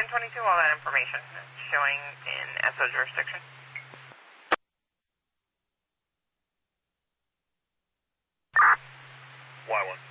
1022, all that information showing in SO jurisdiction. Y1.